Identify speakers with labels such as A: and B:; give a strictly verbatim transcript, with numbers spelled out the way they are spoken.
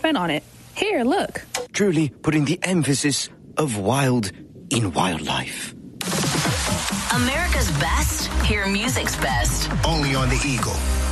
A: print on it. Here, look.
B: Truly putting the emphasis of wild in wildlife.
C: America's best, hear music's best.
D: Only on the Eagle.